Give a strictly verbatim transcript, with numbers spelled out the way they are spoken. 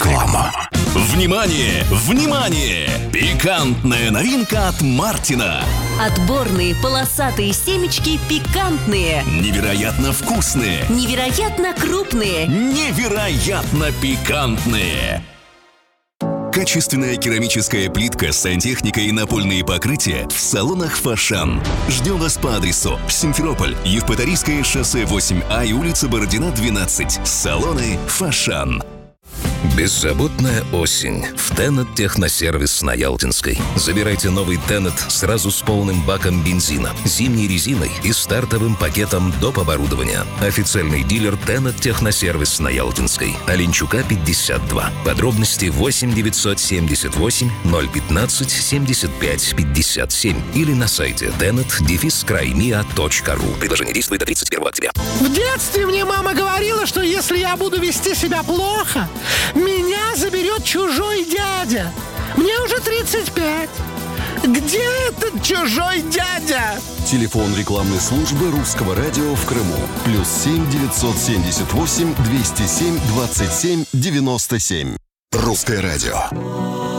Реклама. Внимание! Внимание! Пикантная новинка от Мартина. Отборные полосатые семечки пикантные. Невероятно вкусные. Невероятно крупные. Невероятно пикантные. Качественная керамическая плитка, сантехника и напольные покрытия в салонах «Фошан». Ждем вас по адресу Симферополь, Евпаторийское шоссе восемь А и улица Бородина, двенадцать. Салоны «Фошан». Беззаботная осень в Тенет Техносервис на Ялтинской. Забирайте новый Тенет сразу с полным баком бензина, зимней резиной и стартовым пакетом доп. Оборудования. Официальный дилер Тенет Техносервис на Ялтинской. Оленчука, пятьдесят два. Подробности восемь девятьсот семьдесят восемь ноль пятнадцать семьдесят пять пятьдесят семь или на сайте tenet dash краймиа точка ру. Предложение действует до тридцать первого октября. В детстве мне мама говорила, что если я буду вести себя плохо, меня заберет чужой дядя. Мне уже тридцать пять. Где этот чужой дядя? Телефон рекламной службы Русского радио в Крыму. Плюс семь девятьсот семьдесят восемь двести семь двадцать семь девяносто семь. Русское радио.